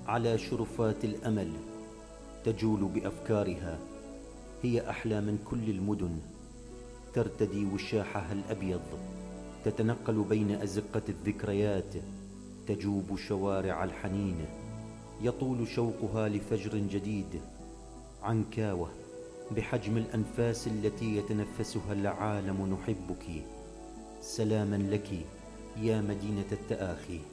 على شرفات الأمل تجول بأفكارها. هي أحلى من كل المدن، ترتدي وشاحها الأبيض، تتنقل بين أزقة الذكريات، تجوب شوارع الحنين. يطول شوقها لفجر جديد، عنكاوة بحجم الأنفاس التي يتنفسها العالم. نحبك. سلاما لك يا مدينة التآخي.